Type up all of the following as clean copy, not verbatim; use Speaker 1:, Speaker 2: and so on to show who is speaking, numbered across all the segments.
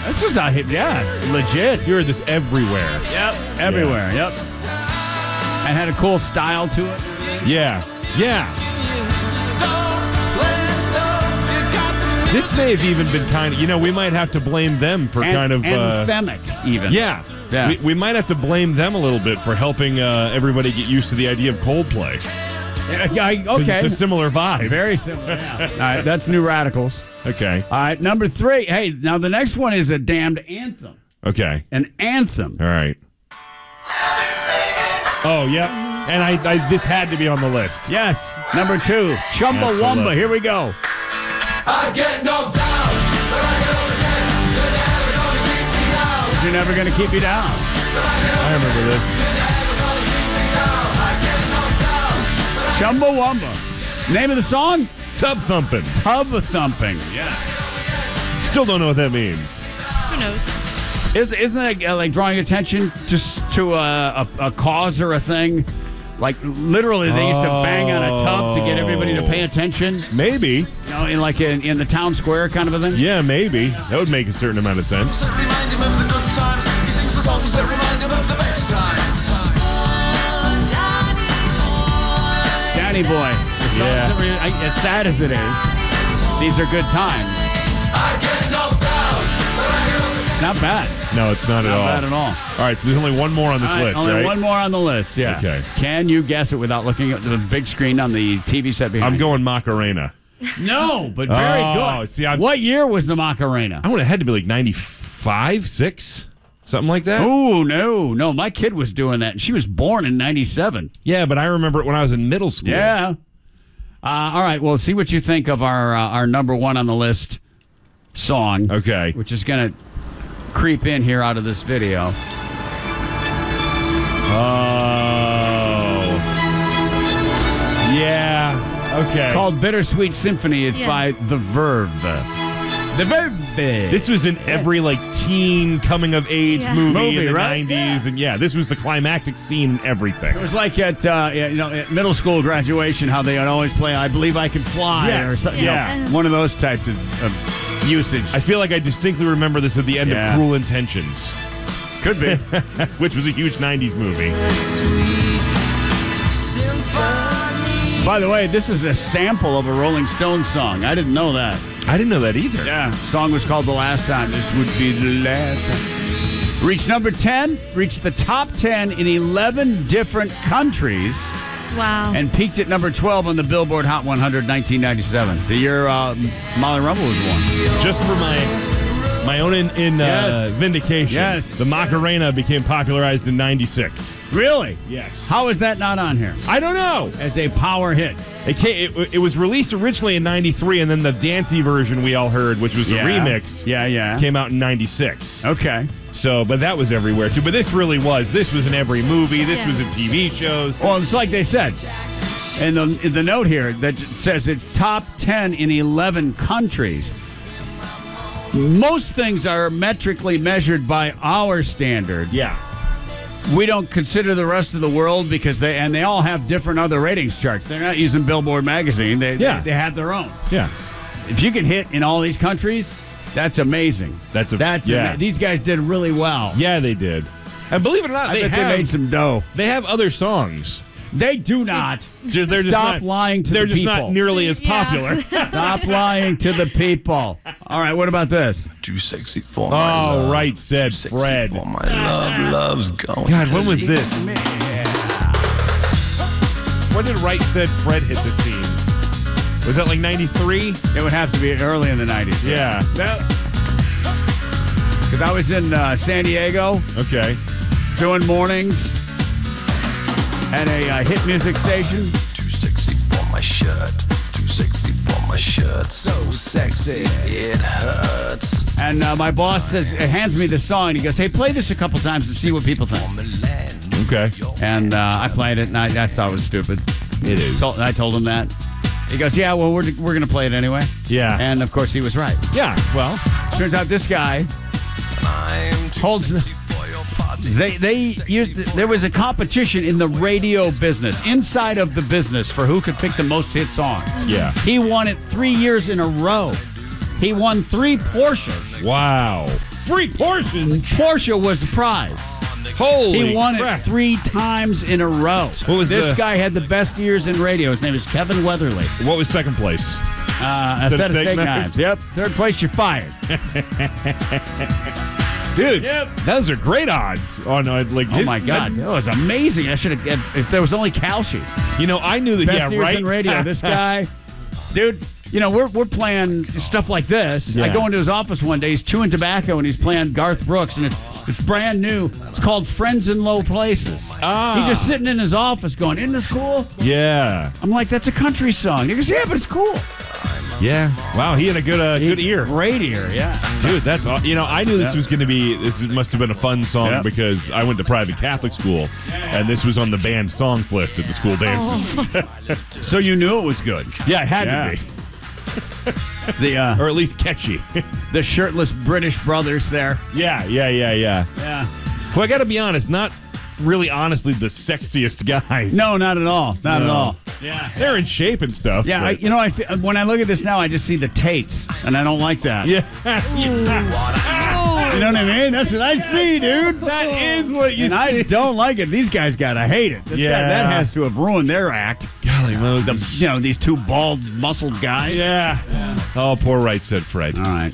Speaker 1: This was a hit, legit.
Speaker 2: You heard this everywhere.
Speaker 1: Yep, everywhere, yep. And had a cool style to it.
Speaker 2: Yeah. This may have even been kind of, we might have to blame them for
Speaker 1: anthemic, even.
Speaker 2: Yeah. We might have to blame them a little bit for helping everybody get used to the idea of Coldplay.
Speaker 1: Okay.
Speaker 2: It's a similar vibe.
Speaker 1: Very similar, yeah. All right, that's New Radicals.
Speaker 2: Okay.
Speaker 1: All right, number 3. Hey, now the next one is a damned anthem.
Speaker 2: Okay.
Speaker 1: An anthem.
Speaker 2: All right. Oh, yep. And I this had to be on the list.
Speaker 1: Yes. Number 2, Chumbawamba. Here we go.
Speaker 3: I get knocked down, but I get up again. You're never gonna keep me down.
Speaker 1: You're never going to keep me down.
Speaker 2: I remember this.
Speaker 1: Chumbawamba. Name of the song?
Speaker 2: Tub thumping.
Speaker 1: Tub thumping. Yes.
Speaker 2: Still don't know what that means.
Speaker 4: Who knows?
Speaker 1: Isn't that like drawing attention to a cause or a thing? Like literally, they used to bang on a tub to get everybody to pay attention.
Speaker 2: Maybe.
Speaker 1: In the town square kind of a thing.
Speaker 2: Yeah, maybe. That would make a certain amount of sense.
Speaker 3: Remind him of the good times. He sings the songs that remind him of the best times.
Speaker 1: Danny Boy. As sad as it is, these are good times.
Speaker 3: I get knocked down, but I get up again.
Speaker 1: Not bad.
Speaker 2: No, it's not at all.
Speaker 1: Not bad at all.
Speaker 2: All right, so there's only one more on this list,
Speaker 1: only
Speaker 2: right?
Speaker 1: one more on the list, yeah.
Speaker 2: Okay.
Speaker 1: Can you guess it without looking at the big screen on the TV set behind
Speaker 2: I'm
Speaker 1: you?
Speaker 2: going Macarena.
Speaker 1: No, but very good.
Speaker 2: See,
Speaker 1: what year was the Macarena?
Speaker 2: I would have had to be like 95, 6, something like that.
Speaker 1: Oh, no. My kid was doing that, and she was born in 97.
Speaker 2: Yeah, but I remember it when I was in middle school.
Speaker 1: Yeah. All right, well, see what you think of our number 1 on the list song.
Speaker 2: Okay.
Speaker 1: Which is going to creep in here out of this video.
Speaker 2: Oh. Yeah. Okay.
Speaker 1: Called Bittersweet Symphony. It's by The Verve. The Verve.
Speaker 2: This was in every teen coming of age movie in the
Speaker 1: right?
Speaker 2: 90s, and this was the climactic scene and everything.
Speaker 1: It was like at at middle school graduation, how they would always play "I Believe I Can Fly" or something.
Speaker 2: Yeah.
Speaker 1: One of those types of usage.
Speaker 2: I feel like I distinctly remember this at the end of Cruel Intentions.
Speaker 1: Could be.
Speaker 2: Which was a huge 90s movie.
Speaker 1: By the way, this is a sample of a Rolling Stones song. I didn't know that.
Speaker 2: I didn't know that either.
Speaker 1: Yeah, the song was called The Last Time. This would be the last time. Reached number 10, reached the top 10 in 11 different countries.
Speaker 4: Wow.
Speaker 1: And peaked at number 12 on the Billboard Hot 100, 1997. The year Molly Rumble was born.
Speaker 2: Just for my own vindication.
Speaker 1: Yes.
Speaker 2: The Macarena became popularized in 96.
Speaker 1: Really?
Speaker 2: Yes.
Speaker 1: How is that not on here?
Speaker 2: I don't know.
Speaker 1: As a power hit.
Speaker 2: It was released originally in 93, and then the dancey version we all heard, which was the remix, came out in 96.
Speaker 1: Okay.
Speaker 2: So, but that was everywhere, too. But this really was. This was in every movie. This was in TV shows.
Speaker 1: Well, it's like they said. And the note here that says it's top 10 in 11 countries. Most things are metrically measured by our standard.
Speaker 2: Yeah.
Speaker 1: We don't consider the rest of the world because they all have different other ratings charts. They're not using Billboard magazine. They have their own.
Speaker 2: Yeah.
Speaker 1: If you can hit in all these countries, that's amazing. These guys did really well.
Speaker 2: Yeah, they did. And believe it or not,
Speaker 1: they made some dough.
Speaker 2: They have other songs.
Speaker 1: They do not.
Speaker 2: Stop
Speaker 1: lying to the people.
Speaker 2: They're just not nearly as popular.
Speaker 1: Stop lying to the people. All right, what about this?
Speaker 3: Too sexy for my love.
Speaker 2: Oh, right, said
Speaker 3: Too sexy
Speaker 2: Fred.
Speaker 3: for my love. Love's going.
Speaker 2: God, when was this? When did Right Said Fred hit the scene? Was that like 93?
Speaker 1: It would have to be early in the 90s.
Speaker 2: Yeah.
Speaker 1: Because I was in San Diego.
Speaker 2: Okay.
Speaker 1: Doing mornings at a hit music station.
Speaker 3: Too sexy for my shirt. Too sexy for my shirt. So sexy it hurts.
Speaker 1: And my boss hands me the song. And he goes, "Hey, play this a couple times and see what people think."
Speaker 2: Okay.
Speaker 1: And I played it, and I thought it was stupid.
Speaker 2: It is.
Speaker 1: I told him that. He goes, "Yeah, well, we're going to play it anyway."
Speaker 2: Yeah.
Speaker 1: And of course, he was right.
Speaker 2: Yeah. Well,
Speaker 1: turns out this guy holds. There was a competition in the radio business, inside of the business, for who could pick the most hit songs.
Speaker 2: Yeah.
Speaker 1: He won it 3 years in a row. He won 3 Porsches.
Speaker 2: Wow. 3 Porsches?
Speaker 1: Porsche was the prize.
Speaker 2: Holy
Speaker 1: He won
Speaker 2: crap.
Speaker 1: it 3 times in a row.
Speaker 2: What was
Speaker 1: this guy had the best years in radio. His name is Kevin Weatherly.
Speaker 2: What was second place?
Speaker 1: A set of steak knives. Yep. Third place, you're fired.
Speaker 2: Dude, those are great odds. On like,
Speaker 1: oh my God, that was amazing. I should have, if there was only Calci.
Speaker 2: You know, I knew that.
Speaker 1: Best years in radio. This guy, dude. You know, we're playing stuff like this.
Speaker 2: Yeah.
Speaker 1: I go into his office one day. He's chewing tobacco and he's playing Garth Brooks, and it's brand new. It's called Friends in Low Places. He's just sitting in his office going, "Isn't this cool?"
Speaker 2: Yeah.
Speaker 1: I'm like, "That's a country song." He goes, "Yeah, but it's cool."
Speaker 2: Yeah. Wow, he had a good ear.
Speaker 1: Great ear, yeah.
Speaker 2: Dude, that's I knew this was going to be. This must have been a fun song because I went to private Catholic school, and this was on the band songs list at the school dances.
Speaker 1: So you knew it was good.
Speaker 2: Yeah, it had to be. Or at least catchy.
Speaker 1: The shirtless British brothers there.
Speaker 2: Yeah. Well, I got to be honest, not really honestly the sexiest guys.
Speaker 1: No, not at all. Not at all.
Speaker 2: Yeah, they're in shape and stuff.
Speaker 1: Yeah, when I look at this now, I just see the Tates, and I don't like that.
Speaker 2: Yeah.
Speaker 1: You know what I mean? That's what I see, dude.
Speaker 2: That is what you see.
Speaker 1: I don't like it. These guys gotta hate it. That has to have ruined their act.
Speaker 2: Golly Moses.
Speaker 1: These 2 bald, muscled guys.
Speaker 2: Yeah. Oh, poor Right Said Fred.
Speaker 1: All right.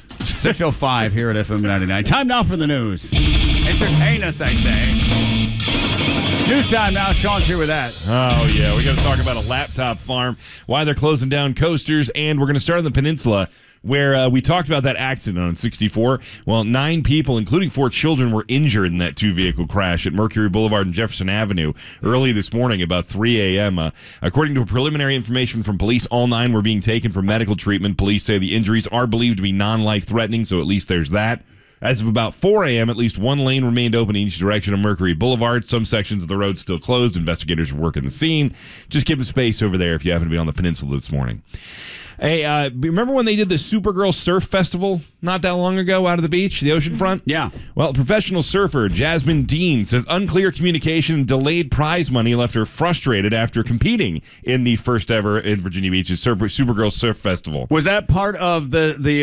Speaker 1: 6:05 here at FM 99. Time now for the news. Entertain us, I say. News time now. Sean's here with that.
Speaker 2: Oh, yeah. We're going to talk about a laptop farm, why they're closing down coasters, and we're going to start on the peninsula where we talked about that accident on 64. Well, 9 people, including 4 children, were injured in that 2-vehicle crash at Mercury Boulevard and Jefferson Avenue early this morning about 3 a.m. According to preliminary information from police, all 9 were being taken for medical treatment. Police say the injuries are believed to be non-life-threatening, so at least there's that. As of about 4 a.m., at least 1 lane remained open in each direction of Mercury Boulevard. Some sections of the road still closed. Investigators are working the scene. Just give them space over there if you happen to be on the peninsula this morning. Hey, remember when they did the Supergirl Surf Festival not that long ago out of the beach, the oceanfront?
Speaker 1: Yeah.
Speaker 2: Well, professional surfer Jasmine Dean says unclear communication and delayed prize money left her frustrated after competing in the first ever in Virginia Beach's Supergirl Surf Festival.
Speaker 1: Was that part of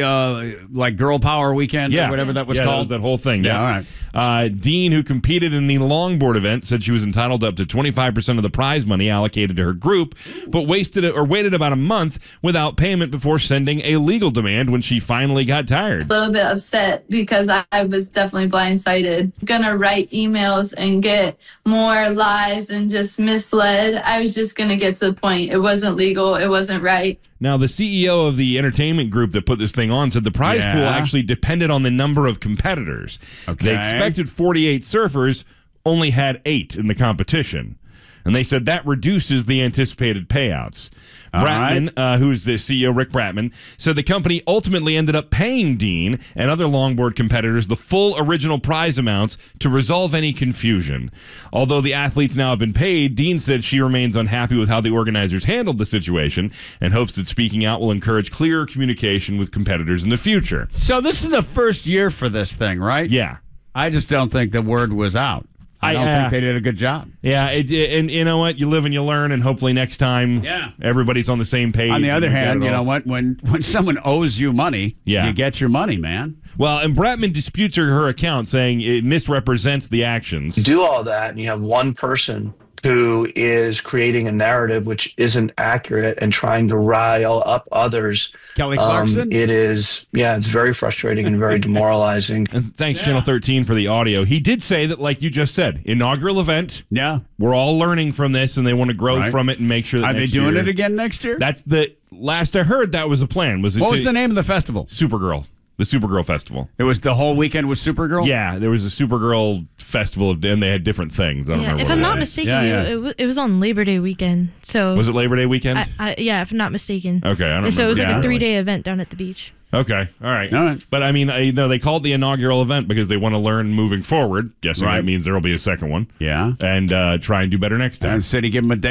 Speaker 1: the like Girl Power Weekend or whatever that was called?
Speaker 2: That was that whole thing.
Speaker 1: Yeah, all
Speaker 2: right. Dean, who competed in the longboard event, said she was entitled to up to 25% of the prize money allocated to her group, but waited about a month without payment before sending a legal demand when she finally got tired.
Speaker 4: A little bit upset because I was definitely blindsided. Gonna write emails and get more lies and just misled. I was just gonna get to the point. It wasn't legal. It wasn't right.
Speaker 2: Now, the CEO of the entertainment group that put this thing on said the prize pool actually depended on the number of competitors. Okay. They expected 48 surfers, only had 8 in the competition. And they said that reduces the anticipated payouts. Bratman, who's the CEO, Rick Bratman, said the company ultimately ended up paying Dean and other longboard competitors the full original prize amounts to resolve any confusion. Although the athletes now have been paid, Dean said she remains unhappy with how the organizers handled the situation and hopes that speaking out will encourage clearer communication with competitors in the future.
Speaker 1: So this is the first year for this thing, right?
Speaker 2: Yeah.
Speaker 1: I just don't think the word was out. I don't think they did a good job.
Speaker 2: Yeah, and you know what? You live and you learn, and hopefully next time everybody's on the same page.
Speaker 1: On the other hand, you know what? When someone owes you money, you get your money, man.
Speaker 2: Well, and Bratman disputes her account, saying it misrepresents the actions.
Speaker 5: You do all that, and you have one person who is creating a narrative which isn't accurate and trying to rile up others.
Speaker 1: Kelly Clarkson?
Speaker 5: It is, it's very frustrating and very demoralizing.
Speaker 2: And thanks, Channel 13, for the audio. He did say that, like you just said, inaugural event.
Speaker 1: Yeah.
Speaker 2: We're all learning from this, and they want to grow from it and make sure that
Speaker 1: Are they doing it again next year?
Speaker 2: That's the last I heard. That was the plan. What
Speaker 1: was the name of the festival?
Speaker 2: Supergirl. The Supergirl Festival.
Speaker 1: It was the whole weekend with Supergirl?
Speaker 2: Yeah, there was a Supergirl festival, and they had different things. I don't remember.
Speaker 6: If I'm not mistaken, it was on Labor Day weekend. So
Speaker 2: was it Labor Day weekend?
Speaker 6: Yeah, if I'm not mistaken.
Speaker 2: Okay, I don't remember.
Speaker 6: So it was like a 3-day event down at the beach.
Speaker 2: Okay, all right. But I mean, they called the inaugural event because they want to learn moving forward. Guessing that means there will be a second one.
Speaker 1: Yeah.
Speaker 2: And try and do better next time.
Speaker 1: And City give them a date?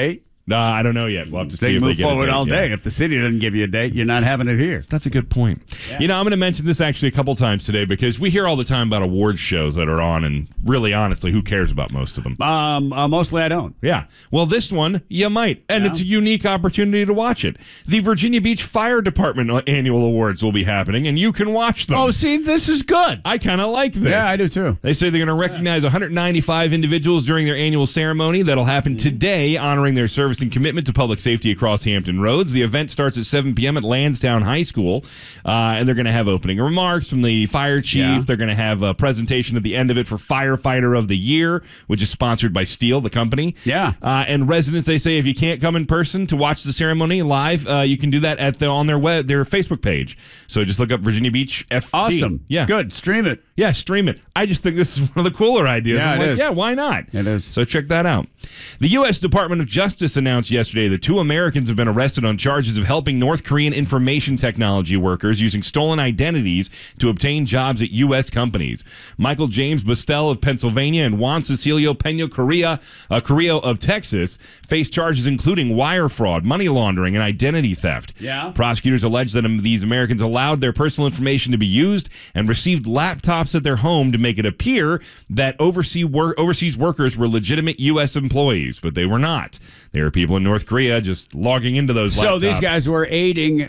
Speaker 2: I don't know yet. We'll have to see
Speaker 1: They
Speaker 2: if
Speaker 1: move
Speaker 2: they get a
Speaker 1: forward
Speaker 2: date,
Speaker 1: all
Speaker 2: yeah.
Speaker 1: day. If the city doesn't give you a date, you're not having it here.
Speaker 2: That's a good point.
Speaker 1: Yeah.
Speaker 2: You know, I'm going to mention this actually a couple times today because we hear all the time about awards shows that are on, and really, honestly, who cares about most of them?
Speaker 1: Mostly I don't.
Speaker 2: Yeah. Well, this one, you might. And it's a unique opportunity to watch it. The Virginia Beach Fire Department annual awards will be happening, and you can watch them.
Speaker 1: Oh, see, this is good.
Speaker 2: I kind of like this.
Speaker 1: Yeah, I do too.
Speaker 2: They say they're going to recognize 195 individuals during their annual ceremony. That'll happen today, honoring their service and commitment to public safety across Hampton Roads. The event starts at 7 p.m. at Lansdowne High School, and they're going to have opening remarks from the fire chief.
Speaker 1: Yeah.
Speaker 2: They're going to have a presentation at the end of it for Firefighter of the Year, which is sponsored by Steel, the company.
Speaker 1: Yeah.
Speaker 2: And residents, they say, if you can't come in person to watch the ceremony live, you can do that on their Facebook page. So just look up Virginia Beach FD.
Speaker 1: Awesome.
Speaker 2: Yeah.
Speaker 1: Good. Stream it.
Speaker 2: Yeah, stream it. I just think this is one of the cooler ideas.
Speaker 1: Yeah,
Speaker 2: I'm
Speaker 1: it
Speaker 2: like,
Speaker 1: is.
Speaker 2: yeah, why not?
Speaker 1: It is.
Speaker 2: So check that out. The U.S. Department of Justice announced yesterday that 2 Americans have been arrested on charges of helping North Korean information technology workers using stolen identities to obtain jobs at U.S. companies. Michael James Bustel of Pennsylvania and Juan Cecilio Peña Carrillo of Texas face charges including wire fraud, money laundering, and identity theft.
Speaker 1: Yeah.
Speaker 2: Prosecutors allege that these Americans allowed their personal information to be used and received laptops at their home to make it appear that overseas workers were legitimate U.S. employees, but they were not. They were people in North Korea just logging into those laptops.
Speaker 1: So these guys were aiding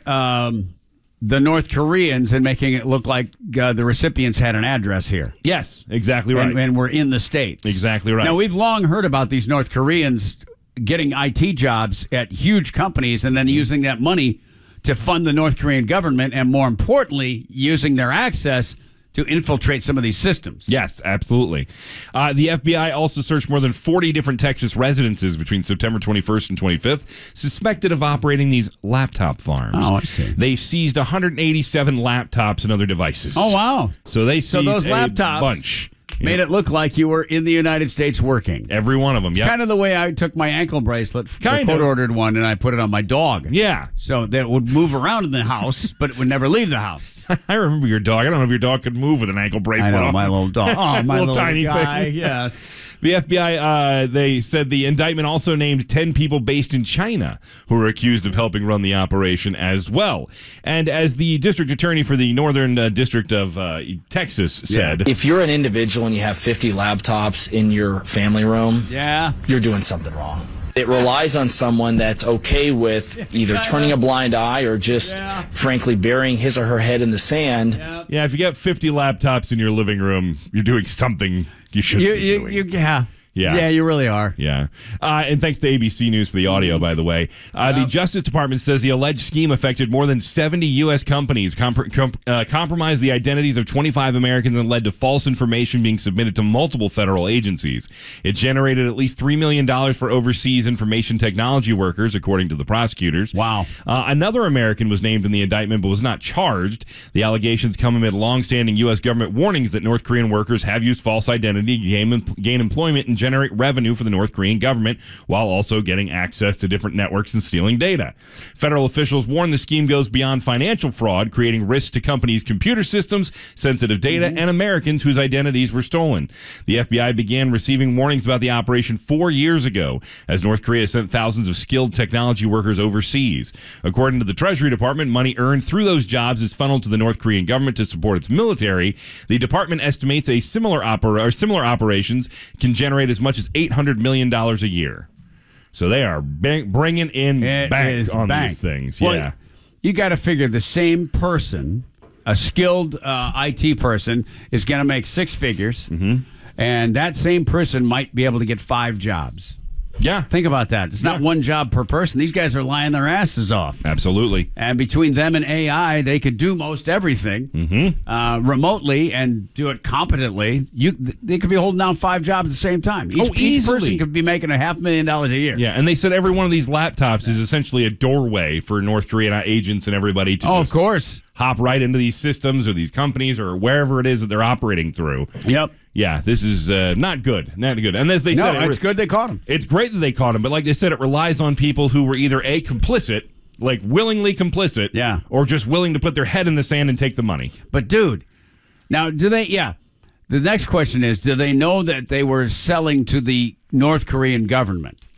Speaker 1: the North Koreans and making it look like the recipients had an address here.
Speaker 2: Yes, exactly right.
Speaker 1: And were in the States.
Speaker 2: Exactly right.
Speaker 1: Now, we've long heard about these North Koreans getting IT jobs at huge companies and then using that money to fund the North Korean government and, more importantly, using their access to infiltrate some of these systems.
Speaker 2: Yes, absolutely. The FBI also searched more than 40 different Texas residences between September 21st and 25th, suspected of operating these laptop farms.
Speaker 1: Oh, I see.
Speaker 2: They seized 187 laptops and other devices.
Speaker 1: Oh, wow.
Speaker 2: So they seized
Speaker 1: those
Speaker 2: a
Speaker 1: laptops
Speaker 2: bunch.
Speaker 1: Made it look like you were in the United States working.
Speaker 2: Every one of them, yeah.
Speaker 1: Kind of the way I took my ankle bracelet, the
Speaker 2: Kind of.
Speaker 1: court-ordered one, and I put it on my dog.
Speaker 2: Yeah.
Speaker 1: So that it would move around in the house, but it would never leave the house.
Speaker 2: I remember your dog. I don't know if your dog could move with an ankle bracelet
Speaker 1: I know,
Speaker 2: on.
Speaker 1: my little dog. Oh, my little
Speaker 2: tiny
Speaker 1: guy,
Speaker 2: thing.
Speaker 1: yes.
Speaker 2: The FBI, they said the indictment also named 10 people based in China who were accused of helping run the operation as well. And as the district attorney for the Northern District of Texas said,
Speaker 7: if you're an individual and you have 50 laptops in your family room,
Speaker 1: Yeah.
Speaker 7: you're doing something wrong. It relies on someone that's okay with either turning a blind eye or just, frankly, burying his or her head in the sand.
Speaker 2: yeah, if you got 50 laptops in your living room, you're doing something you shouldn't be doing.
Speaker 1: Yeah, you really are.
Speaker 2: Yeah. And thanks to ABC News for the audio, by the way. The Justice Department says the alleged scheme affected more than 70 U.S. companies, compromised the identities of 25 Americans, and led to false information being submitted to multiple federal agencies. It generated at least $3 million for overseas information technology workers, according to the prosecutors.
Speaker 1: Wow.
Speaker 2: Another American was named in the indictment but was not charged. The allegations come amid longstanding U.S. government warnings that North Korean workers have used false identity to gain employment and generate revenue for the North Korean government while also getting access to different networks and stealing data. Federal officials warn the scheme goes beyond financial fraud, creating risks to companies' computer systems, sensitive data, and Americans whose identities were stolen. The FBI began receiving warnings about the operation 4 years ago as North Korea sent thousands of skilled technology workers overseas. According to the Treasury Department, money earned through those jobs is funneled to the North Korean government to support its military. The department estimates similar operations can generate as much as $800 million a year. So they are bringing in bank on these things.
Speaker 1: Well,
Speaker 2: yeah.
Speaker 1: You got to figure the same person, a skilled IT person, is going to make 6 figures, and that same person might be able to get 5 jobs.
Speaker 2: Yeah.
Speaker 1: Think about that. It's not one job per person. These guys are lying their asses off.
Speaker 2: Absolutely.
Speaker 1: And between them and AI, they could do most everything remotely and do it competently. They could be holding down 5 jobs at the same time. Each
Speaker 2: easily.
Speaker 1: person could be making $500,000 a year.
Speaker 2: Yeah, and they said every one of these laptops is essentially a doorway for North Korean agents and everybody to
Speaker 1: Of course.
Speaker 2: hop right into these systems or these companies or wherever it is that they're operating through.
Speaker 1: Yep.
Speaker 2: Yeah, this is not good. Not good. And as they
Speaker 1: No,
Speaker 2: said,
Speaker 1: it's good they caught him.
Speaker 2: it's great that they caught him, but like they said, it relies on people who were either complicit, like willingly complicit,
Speaker 1: Yeah.
Speaker 2: or just willing to put their head in the sand and take the money.
Speaker 1: But, dude, now, do they, the next question is, do they know that they were selling to the North Korean government?
Speaker 2: Right.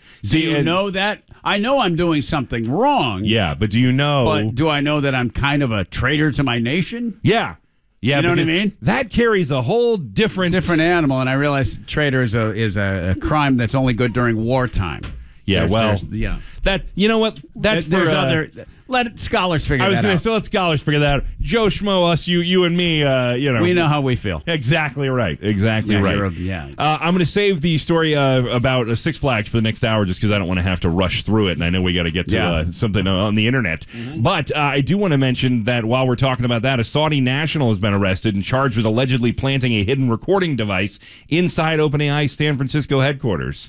Speaker 1: Do you know that? I know I'm doing something wrong.
Speaker 2: Yeah, but do you know?
Speaker 1: But do I know that I'm kind of a traitor to my nation?
Speaker 2: Yeah. Yeah,
Speaker 1: you know what I mean?
Speaker 2: That carries a whole different
Speaker 1: animal, and I realize traitor is a crime that's only good during wartime.
Speaker 2: Yeah, that you know what? That's
Speaker 1: there's
Speaker 2: for
Speaker 1: other. Let scholars figure that out.
Speaker 2: I was going to say, let scholars figure that out. Joe Schmo, us, you and me,
Speaker 1: we know how we feel.
Speaker 2: Exactly right. Exactly right. I'm going to save the story about Six Flags for the next hour just because I don't want to have to rush through it, and I know we got to get to something on the internet. Mm-hmm. But I do want to mention that while we're talking about that, a Saudi national has been arrested and charged with allegedly planting a hidden recording device inside OpenAI's San Francisco headquarters.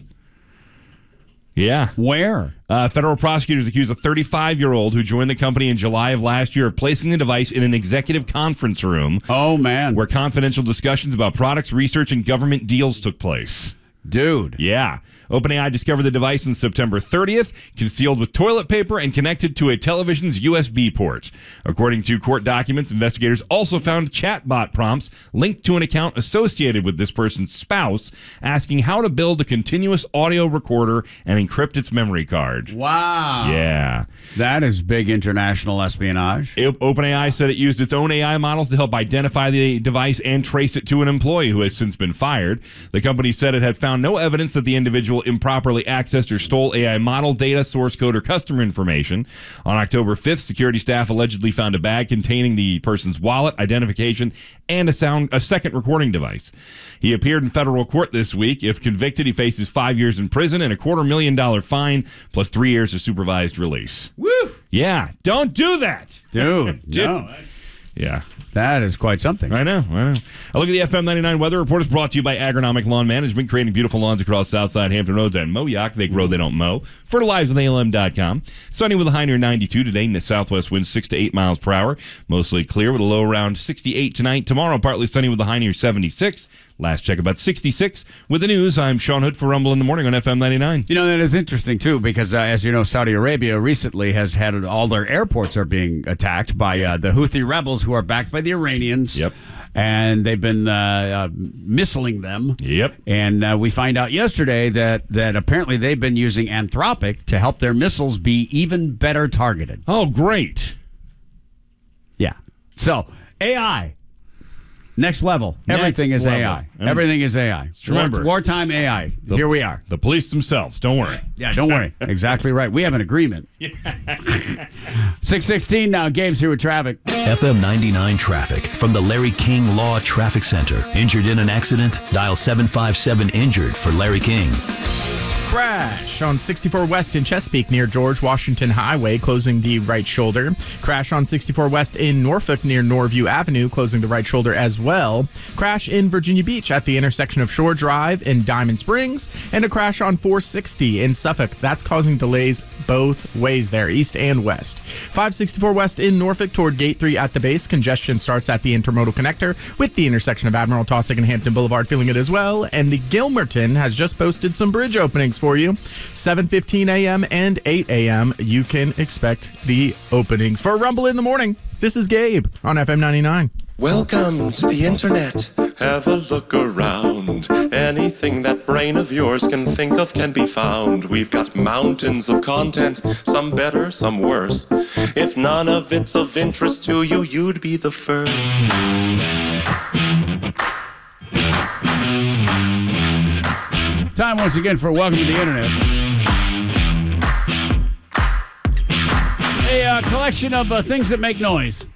Speaker 2: Yeah.
Speaker 1: Where?
Speaker 2: Federal prosecutors accuse a 35-year-old who joined the company in July of last year of placing the device in an executive conference room.
Speaker 1: Oh, man.
Speaker 2: Where confidential discussions about products, research, and government deals took place.
Speaker 1: Dude.
Speaker 2: Yeah. OpenAI discovered the device on September 30th, concealed with toilet paper and connected to a television's USB port. According to court documents, investigators also found chatbot prompts linked to an account associated with this person's spouse, asking how to build a continuous audio recorder and encrypt its memory card.
Speaker 1: Wow.
Speaker 2: Yeah.
Speaker 1: That is big international espionage.
Speaker 2: OpenAI said it used its own AI models to help identify the device and trace it to an employee who has since been fired. The company said it had found no evidence that the individual improperly accessed or stole AI model data, source code, or customer information. On October 5th, security staff allegedly found a bag containing the person's wallet, identification, and a second recording device. He appeared in federal court this week. If convicted, he faces 5 years in prison and a $250,000 fine, plus 3 years of supervised release.
Speaker 1: Woo!
Speaker 2: Yeah, don't do that.
Speaker 1: Dude, no.
Speaker 2: Yeah.
Speaker 1: That is quite something.
Speaker 2: I know. A look at the FM 99 weather report is brought to you by Agronomic Lawn Management, creating beautiful lawns across Southside Hampton Roads and Moyock. They grow, they don't mow. Fertilize with ALM.com. Sunny with a high near 92 today, and the southwest winds 6 to 8 miles per hour. Mostly clear with a low around 68 tonight. Tomorrow, partly sunny with a high near 76. Last check about 66. With the news, I'm Sean Hood for Rumble in the Morning on FM 99.
Speaker 1: You know, that is interesting, too, because as you know, Saudi Arabia recently has had all their airports are being attacked by the Houthi rebels who are backed by the Iranians.
Speaker 2: Yep.
Speaker 1: And they've been missiling them.
Speaker 2: Yep.
Speaker 1: And we find out yesterday that apparently they've been using Anthropic to help their missiles be even better targeted.
Speaker 2: Oh, great.
Speaker 1: Yeah. So, AI. Next level. Everything is AI. Everything is AI.
Speaker 2: Remember,
Speaker 1: wartime AI. Here we are.
Speaker 2: The police themselves. Don't worry.
Speaker 1: Yeah, don't worry. Exactly right. We have an agreement. 6:16 now. Gabe's here with traffic.
Speaker 8: FM 99 traffic from the Larry King Law Traffic Center. Injured in an accident? Dial 757-INJURED for Larry King.
Speaker 9: Crash on 64 West in Chesapeake near George Washington Highway, closing the right shoulder. Crash on 64 West in Norfolk near Norview Avenue, closing the right shoulder as well. Crash in Virginia Beach at the intersection of Shore Drive and Diamond Springs. And a crash on 460 in Suffolk. That's causing delays both ways there, east and west. 564 West in Norfolk toward Gate 3 at the base. Congestion starts at the intermodal connector with the intersection of Admiral Taussig and Hampton Boulevard feeling it as well. And the Gilmerton has just posted some bridge openings for you. 7:15 a.m. and 8 a.m. You can expect the openings. For Rumble in the Morning, this is Gabe on FM 99.
Speaker 3: Welcome to the internet. Have a look around. Anything that brain of yours can think of can be found. We've got mountains of content, some better, some worse. If none of it's of interest to you, you'd be the first.
Speaker 1: Time once again for Welcome to the Internet. A collection of things that make noise.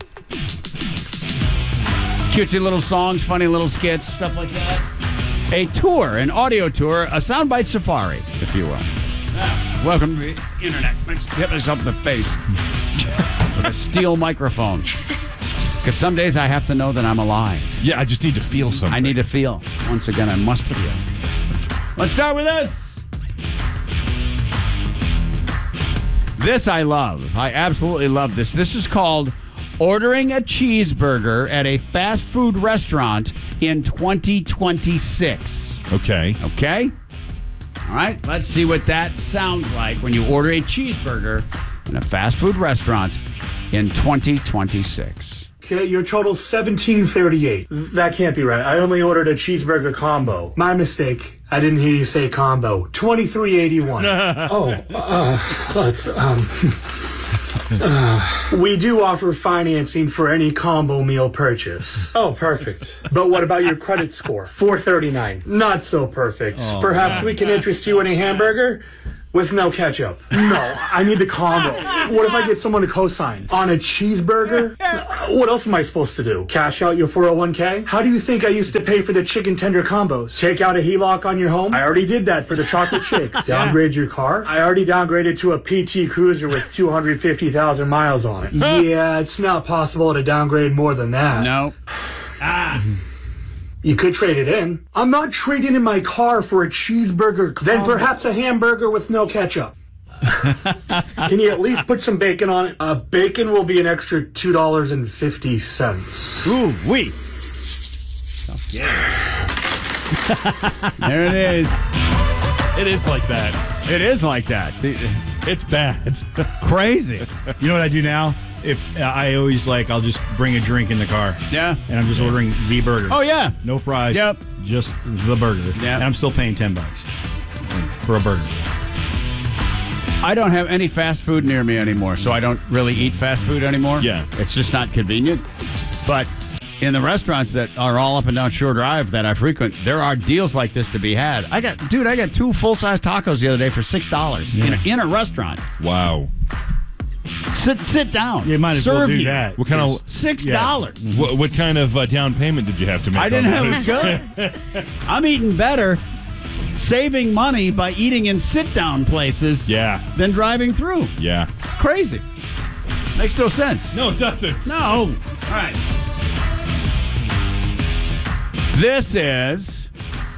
Speaker 1: Cutesy little songs, funny little skits, stuff like that. A tour, an audio tour, a soundbite safari, if you will. Welcome to the Internet. Let's hit myself in the face with a steel microphone. Because some days I have to know that I'm alive.
Speaker 2: Yeah, I just need to feel something.
Speaker 1: I need to feel. Once again, I must feel. Let's start with this. This I love. I absolutely love this. This is called Ordering a Cheeseburger at a Fast Food Restaurant in 2026.
Speaker 2: Okay.
Speaker 1: Okay? All right, let's see what that sounds like when you order a cheeseburger in a fast food restaurant in 2026.
Speaker 10: Okay, your total's $17.38. That can't be right. I only ordered a cheeseburger combo. My mistake. I didn't hear you say combo. $23.81. We do offer financing for any combo meal purchase. Oh, perfect. But what about your credit score? 439. Not so perfect. Perhaps we can interest you in a hamburger? With no ketchup. No, I need the combo. What if I get someone to co-sign? On a cheeseburger? What else am I supposed to do? Cash out your 401k? How do you think I used to pay for the chicken tender combos? Take out a HELOC on your home? I already did that for the chocolate shakes. Downgrade your car? I already downgraded to a PT Cruiser with 250,000 miles on it. Yeah, it's not possible to downgrade more than that.
Speaker 1: No.
Speaker 10: You could trade it in. I'm not trading in my car for a cheeseburger. Then perhaps a hamburger with no ketchup. Can you at least put some bacon on it? Bacon will be an extra $2.50.
Speaker 1: Ooh, wee. There it is.
Speaker 2: It is like that.
Speaker 1: It is like that.
Speaker 2: It's bad.
Speaker 1: Crazy.
Speaker 11: You know what I do now? If I always I'll just bring a drink in the car.
Speaker 1: Yeah.
Speaker 11: And I'm just ordering the burger.
Speaker 1: Oh, yeah.
Speaker 11: No fries.
Speaker 1: Yep.
Speaker 11: Just the burger.
Speaker 1: Yeah.
Speaker 11: And I'm still paying $10 for a burger.
Speaker 1: I don't have any fast food near me anymore, so I don't really eat fast food anymore.
Speaker 2: Yeah.
Speaker 1: It's just not convenient. But in the restaurants that are all up and down Shore Drive that I frequent, there are deals like this to be had. I got 2 full-size tacos the other day for $6 in a restaurant.
Speaker 2: Wow.
Speaker 1: Sit down.
Speaker 11: You might as well do that.
Speaker 2: What kind of
Speaker 1: $6?
Speaker 2: Yeah. What kind of down payment did you have to make?
Speaker 1: I didn't have it good. I'm eating better, saving money by eating in sit-down places. Than driving through.
Speaker 2: Yeah.
Speaker 1: Crazy. Makes no sense.
Speaker 2: No, it doesn't.
Speaker 1: No. All right. This is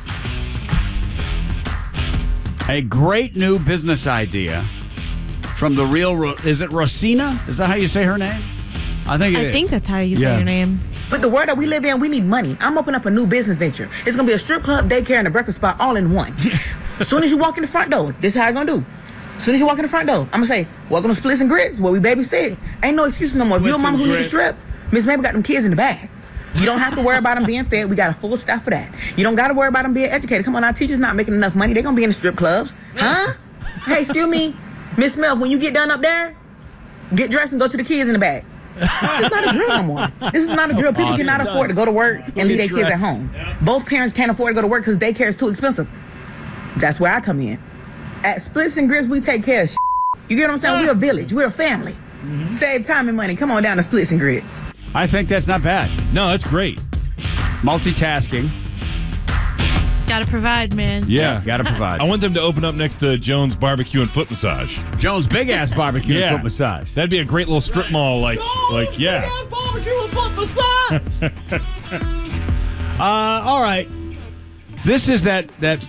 Speaker 1: a great new business idea. From the real, is it Rosina? Is that how you say her name? I think
Speaker 6: that's how you say her name.
Speaker 12: But the world that we live in, we need money. I'm opening up a new business venture. It's going to be a strip club, daycare, and a breakfast spot all in one. As soon as you walk in the front door, this is how I'm going to do. As soon as you walk in the front door, I'm going to say, welcome to Splits and Grits, where we babysit. Ain't no excuses no more. If you're a mama who need a strip, Miss Mabel got them kids in the bag. You don't have to worry about them being fed. We got a full staff for that. You don't got to worry about them being educated. Come on, our teachers not making enough money. They're going to be in the strip clubs. Huh? Hey, excuse me. Miss Mel, when you get done up there, get dressed and go to the kids in the back. This is not a drill no more. This is not a drill. People cannot afford to go to work and leave their kids at home. Both parents can't afford to go to work because daycare is too expensive. That's where I come in. At Splits and Grits, we take care of You get what I'm saying? We're a village. We're a family. Save time and money. Come on down to Splits and Grits.
Speaker 1: I think that's not bad.
Speaker 2: No, that's great.
Speaker 1: Multitasking.
Speaker 6: Gotta provide, man.
Speaker 2: Yeah.
Speaker 1: Gotta provide.
Speaker 2: I want them to open up next to Jones Barbecue and Foot Massage.
Speaker 1: Jones Big Ass Barbecue and Foot Massage.
Speaker 2: That'd be a great little strip mall, Big Ass
Speaker 1: Barbecue and Foot Massage. All right. This is that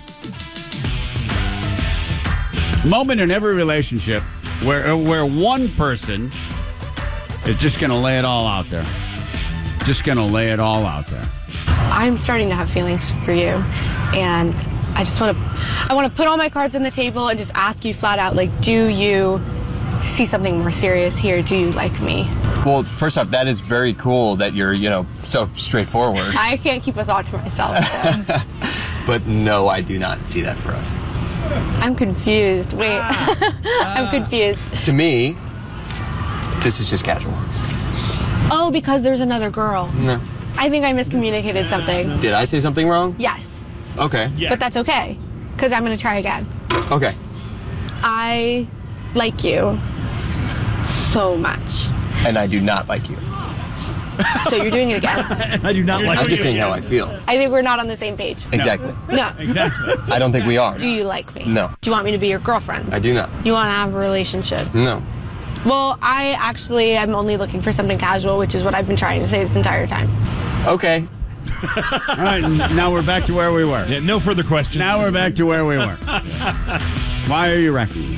Speaker 1: moment in every relationship where one person is just going to lay it all out there. Just going to lay it all out there.
Speaker 13: I'm starting to have feelings for you, and I want to put all my cards on the table and just ask you flat out, do you see something more serious here? Do you like me?
Speaker 14: Well, first off, that is very cool that you're, so straightforward.
Speaker 13: I can't keep us all to myself. So.
Speaker 14: But no, I do not see that for us.
Speaker 13: I'm confused. Wait, I'm confused.
Speaker 14: To me, this is just casual.
Speaker 13: Oh, because there's another girl.
Speaker 14: No.
Speaker 13: I think I miscommunicated something.
Speaker 14: Did I say something wrong?
Speaker 13: Yes.
Speaker 14: Okay.
Speaker 13: Yeah. But that's okay, because I'm going to try again.
Speaker 14: Okay.
Speaker 13: I like you so much.
Speaker 14: And I do not like you.
Speaker 13: So you're doing it again.
Speaker 11: I do not like you.
Speaker 14: I'm just saying how I feel.
Speaker 13: I think we're not on the same page.
Speaker 14: Exactly.
Speaker 13: No.
Speaker 1: Exactly.
Speaker 14: I don't think we are.
Speaker 13: Do you like me?
Speaker 14: No.
Speaker 13: Do you want me to be your girlfriend?
Speaker 14: I do not.
Speaker 13: You want to have a relationship?
Speaker 14: No.
Speaker 13: Well, I actually am only looking for something casual, which is what I've been trying to say this entire time.
Speaker 14: Okay.
Speaker 1: All right, now we're back to where we were.
Speaker 2: Yeah, no further questions.
Speaker 1: Now we're back to where we were. Why are you wrecking me?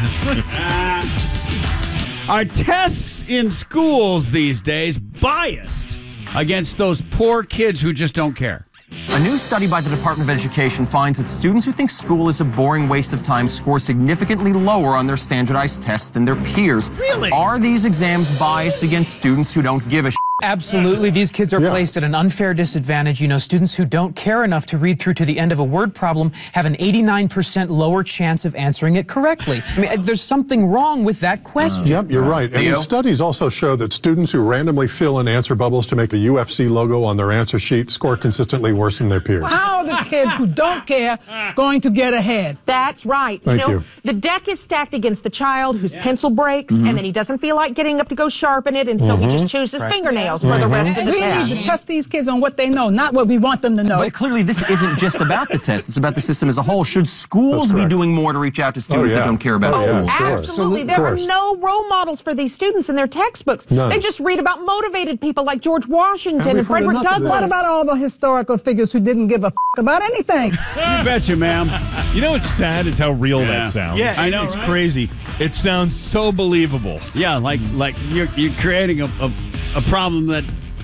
Speaker 1: Are tests in schools these days biased against those poor kids who just don't care?
Speaker 15: A new study by the Department of Education finds that students who think school is a boring waste of time score significantly lower on their standardized tests than their peers.
Speaker 1: Really?
Speaker 15: Are these exams biased against students who don't give a shit
Speaker 16: Absolutely. These kids are placed at an unfair disadvantage. You know, students who don't care enough to read through to the end of a word problem have an 89% lower chance of answering it correctly. I mean, there's something wrong with that question.
Speaker 17: Yep, you're right. And the studies also show that students who randomly fill in answer bubbles to make a UFC logo on their answer sheet score consistently worse than their peers.
Speaker 18: How are the kids who don't care going to get ahead?
Speaker 19: That's right.
Speaker 17: Thank you.
Speaker 19: The deck is stacked against the child whose pencil breaks, and then he doesn't feel like getting up to go sharpen it, and so he just chews his fingernails for the rest of the
Speaker 18: We
Speaker 19: test.
Speaker 18: need to test these kids on what they know, not what we want them to know.
Speaker 15: But clearly, this isn't just about the test. It's about the system as a whole. Should schools be doing more to reach out to students that don't care about school?
Speaker 19: Absolutely. There are no role models for these students in their textbooks.
Speaker 15: None.
Speaker 19: They just read about motivated people like George Washington and Frederick Douglass.
Speaker 18: What about all the historical figures who didn't give a about anything?
Speaker 1: You betcha, ma'am.
Speaker 2: You know what's sad is how real that sounds.
Speaker 1: Yeah, I know,
Speaker 2: It's
Speaker 1: right?
Speaker 2: crazy. It sounds so believable.
Speaker 1: Yeah, like you're creating a problem that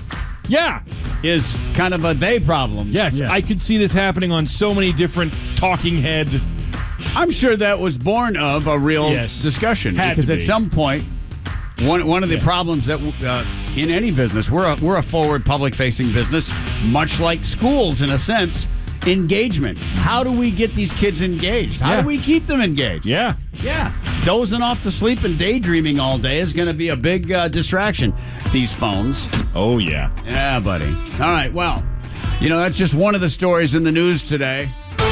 Speaker 1: is kind of a they problem.
Speaker 2: Yes, I could see this happening on so many different talking head.
Speaker 1: I'm sure that was born of a real discussion because at some point, one of the problems that in any business, we're a forward public-facing business, much like schools in a sense. Engagement. How do we get these kids engaged? How do we keep them engaged?
Speaker 2: Yeah.
Speaker 1: Dozing off to sleep and daydreaming all day is going to be a big distraction. These phones.
Speaker 2: Oh, yeah.
Speaker 1: Yeah, buddy. All right, well, you know, that's just one of the stories in the news today.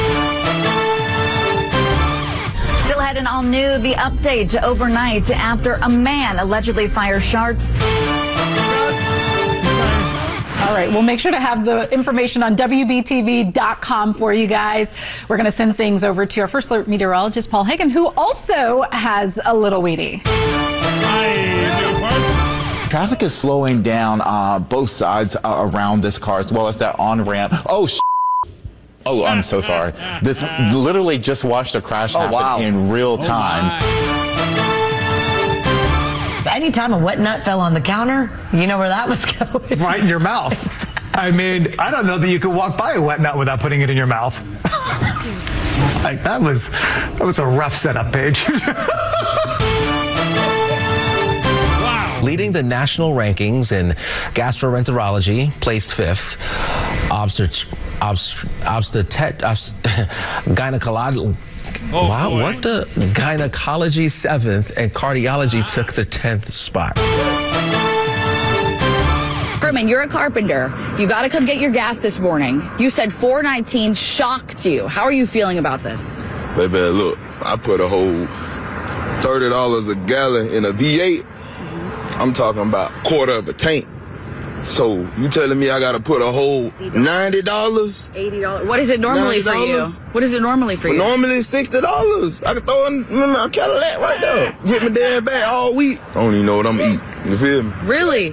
Speaker 20: Still heading all new, the update overnight after a man allegedly fired shots.
Speaker 21: All right, we'll make sure to have the information on WBTV.com for you guys. We're going to send things over to our first alert meteorologist, Paul Hagen, who also has a little weedy.
Speaker 22: Traffic is slowing down both sides around this car, as well as that on-ramp. Oh, I'm so sorry. This literally just watched a crash happen in real time.
Speaker 23: Anytime a wet nut fell on the counter, you know where that was going.
Speaker 24: Right in your mouth. I mean, I don't know that you could walk by a wet nut without putting it in your mouth. Like, that was a rough setup, Paige.
Speaker 25: Leading the national rankings in gastroenterology, placed 5th. Gynecology. What the? Gynecology 7th, and cardiology took the 10th spot.
Speaker 26: Herman, you're a carpenter. You got to come get your gas this morning. You said $4.19 shocked you. How are you feeling about this?
Speaker 27: Baby, look, I put a whole $30 a gallon in a V8. I'm talking about a quarter of a tank. So you telling me I got to put a whole $90?
Speaker 26: $80. What is it normally for you? What is it normally for you?
Speaker 27: Normally $60. I can throw in a Cadillac right there. Get my dad back all week. I don't even know what I'm eating. You feel me?
Speaker 26: Really?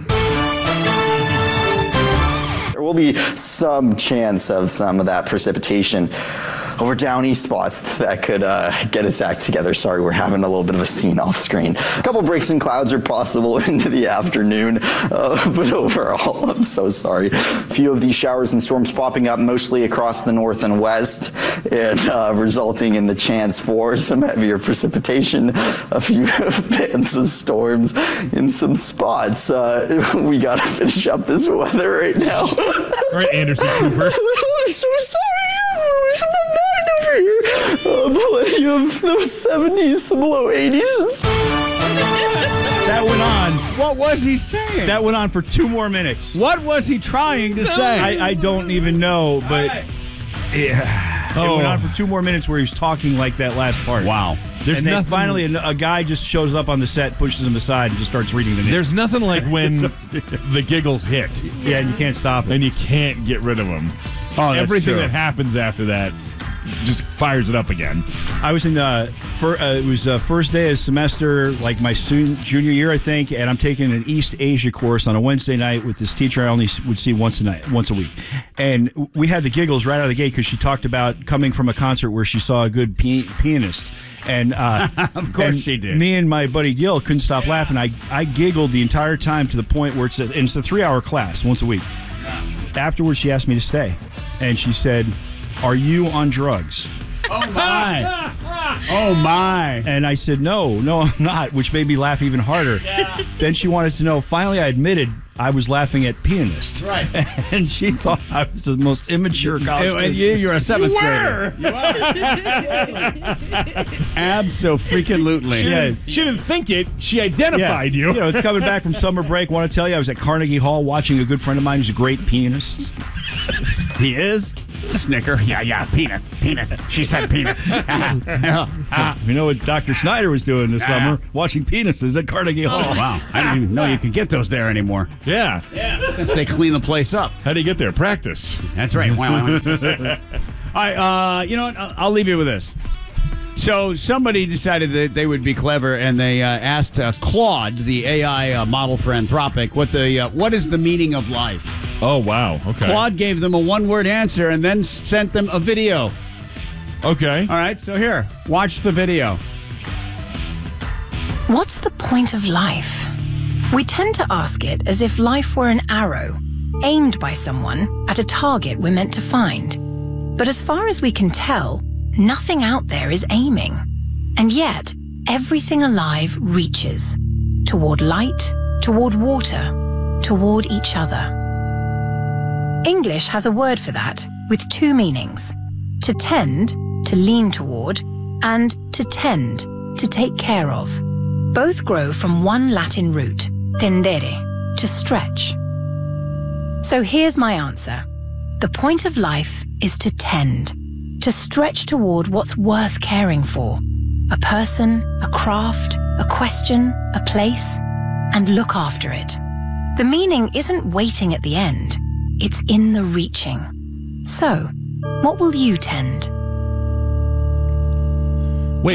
Speaker 28: There will be some chance of some of that precipitation over down east spots that could get its act together. Sorry, we're having a little bit of a scene off screen. A couple breaks in clouds are possible into the afternoon, but overall, I'm so sorry. A few of these showers and storms popping up mostly across the north and west, and resulting in the chance for some heavier precipitation, a few bands of storms in some spots. We got to finish up this weather right now.
Speaker 2: All right, Anderson Cooper.
Speaker 28: I'm so sorry. I'm over here. Plenty of those 70s, some low 80s.
Speaker 11: That went on.
Speaker 1: What was he saying?
Speaker 11: That went on for 2 more minutes.
Speaker 1: What was he trying to say?
Speaker 11: I don't even know, but it went on for 2 more minutes where he was talking like that last part.
Speaker 1: Wow.
Speaker 11: And then finally a guy just shows up on the set, pushes him aside, and just starts reading the news.
Speaker 2: There's nothing like when the giggles hit.
Speaker 11: Yeah, and you can't stop it.
Speaker 2: And you can't get rid of them.
Speaker 1: Oh, that's
Speaker 2: everything
Speaker 1: true.
Speaker 2: that happens after that just fires it up again.
Speaker 11: I was in it was first day of semester, like my junior year, I think, and I'm taking an East Asia course on a Wednesday night with this teacher I only would see once a week. And we had the giggles right out of the gate because she talked about coming from a concert where she saw a good pianist. And
Speaker 1: of course she did.
Speaker 11: Me and my buddy Gil couldn't stop laughing. I giggled the entire time to the point where it's a 3-hour class once a week. Afterwards, she asked me to stay, and she said, "Are you on drugs?"
Speaker 1: Oh my! Oh my!
Speaker 11: And I said, "No, I'm not," which made me laugh even harder. Yeah. Then she wanted to know. Finally, I admitted I was laughing at pianist.
Speaker 1: Right.
Speaker 11: And she thought I was the most immature college
Speaker 1: And
Speaker 11: student.
Speaker 1: you're a 7th grader.
Speaker 11: You
Speaker 1: Abso-freaking-lutely.
Speaker 2: She didn't think it. She identified you.
Speaker 11: You know, it's coming back from summer break. Want to tell you, I was at Carnegie Hall watching a good friend of mine who's a great pianist.
Speaker 1: He is? Snicker. Yeah, peanut. She said peanut.
Speaker 11: You know what Dr. Snyder was doing this summer? Watching penises at Carnegie Hall.
Speaker 1: Oh, wow. I didn't even know you could get those there anymore.
Speaker 2: Yeah.
Speaker 1: Since they clean the place up.
Speaker 2: How do you get there? Practice.
Speaker 1: That's right. All right, you know what? I'll leave you with this. So somebody decided that they would be clever, and they asked Claude, the AI model for Anthropic, what is the meaning of life?
Speaker 2: Oh, wow. Okay.
Speaker 1: Claude gave them a one-word answer and then sent them a video.
Speaker 2: Okay.
Speaker 1: All right, so here, watch the video.
Speaker 3: What's the point of life? We tend to ask it as if life were an arrow, aimed by someone at a target we're meant to find. But as far as we can tell, nothing out there is aiming. And yet, everything alive reaches toward light, toward water, toward each other. English has a word for that with two meanings: to tend, to lean toward, and to tend, to take care of. Both grow from one Latin root, tendere, to stretch. So here's my answer. The point of life is to tend, to stretch toward what's worth caring for. A person, a craft, a question, a place, and look after it. The meaning isn't waiting at the end. It's in the reaching. So, what will you tend?
Speaker 2: Wait.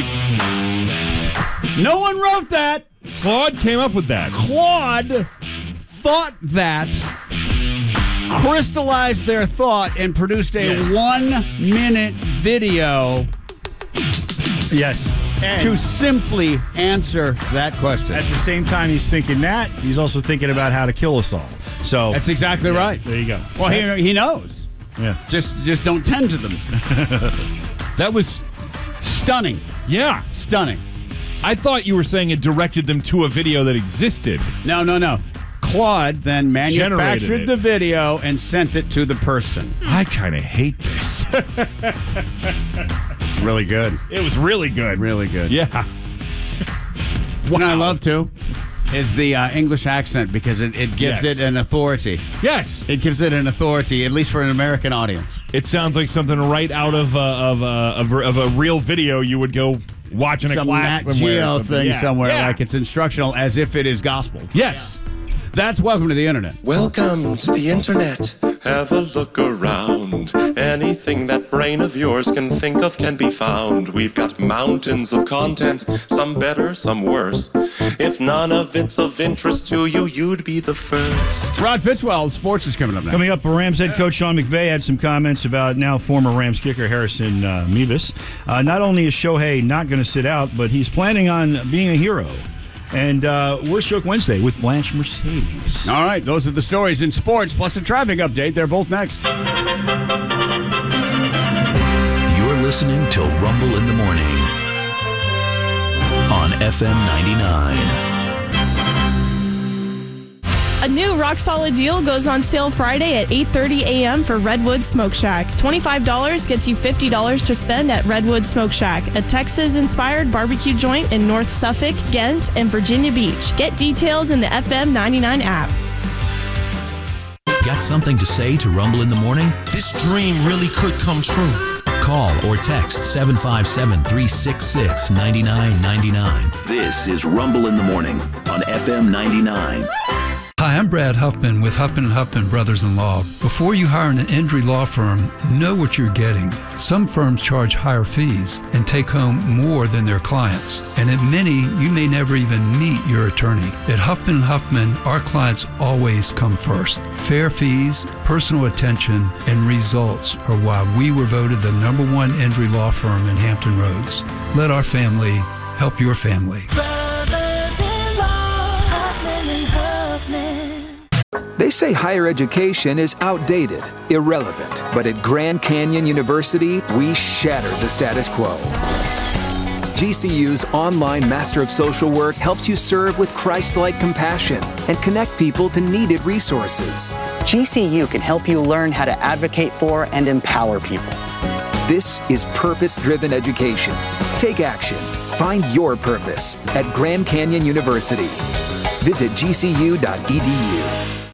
Speaker 1: No one wrote that.
Speaker 2: Claude came up with that.
Speaker 1: Claude thought that, crystallized their thought, and produced a 1-minute video.
Speaker 11: Yes.
Speaker 1: To simply answer that question.
Speaker 11: At the same time he's thinking that, he's also thinking about how to kill us all. So
Speaker 1: that's exactly right.
Speaker 11: There you go.
Speaker 1: Well, he knows.
Speaker 11: Yeah.
Speaker 1: Just don't tend to them.
Speaker 2: That was
Speaker 1: stunning.
Speaker 2: Yeah.
Speaker 1: Stunning.
Speaker 2: I thought you were saying it directed them to a video that existed.
Speaker 1: No. Claude then manufactured
Speaker 2: Generated
Speaker 1: the video and sent it to the person.
Speaker 2: I kind of hate this.
Speaker 1: Really good.
Speaker 2: It was really good.
Speaker 1: Really good.
Speaker 2: Yeah.
Speaker 1: What I love, too, is the English accent, because it gives it an authority.
Speaker 2: Yes.
Speaker 1: It gives it an authority, at least for an American audience.
Speaker 2: It sounds like something right out of a real video you would go watch in a class
Speaker 1: Nat
Speaker 2: somewhere.
Speaker 1: Geo thing somewhere,
Speaker 2: Yeah.
Speaker 1: like it's instructional, as if it is gospel.
Speaker 2: Yes.
Speaker 1: That's Welcome to the Internet.
Speaker 4: Welcome to the Internet. Have a look around. Anything that brain of yours can think of can be found. We've got mountains of content, some better, some worse. If none of it's of interest to you, you'd be the first.
Speaker 1: Rod Fitzwell, sports is coming up now.
Speaker 11: Coming up, Rams head coach Sean McVay had some comments about now former Rams kicker Harrison Mevis. Not only is Shohei not going to sit out, but he's planning on being a hero. And we're Shook Wednesday with Blanche Mercedes.
Speaker 1: All right, those are the stories in sports, plus a traffic update. They're both next.
Speaker 5: You're listening to Rumble in the Morning on FM 99.
Speaker 7: A new Rock Solid deal goes on sale Friday at 8:30 a.m. for Redwood Smoke Shack. $25 gets you $50 to spend at Redwood Smoke Shack, a Texas-inspired barbecue joint in North Suffolk, Ghent, and Virginia Beach. Get details in the FM 99 app.
Speaker 5: Got something to say to Rumble in the Morning?
Speaker 8: This dream really could come true.
Speaker 5: Call or text 757-366-9999. This is Rumble in the Morning on FM 99.
Speaker 9: Hi, I'm Brad Huffman with Huffman & Huffman Brothers-in-Law. Before you hire an injury law firm, know what you're getting. Some firms charge higher fees and take home more than their clients. And at many, you may never even meet your attorney. At Huffman & Huffman, our clients always come first. Fair fees, personal attention, and results are why we were voted the #1 injury law firm in Hampton Roads. Let our family help your family.
Speaker 10: They say higher education is outdated, irrelevant. But at Grand Canyon University, we shattered the status quo.
Speaker 6: GCU's online Master of Social Work helps you serve with Christ-like compassion and connect people to needed resources.
Speaker 12: GCU can help you learn how to advocate for and empower people.
Speaker 6: This is purpose-driven education. Take action. Find your purpose at Grand Canyon University. Visit gcu.edu.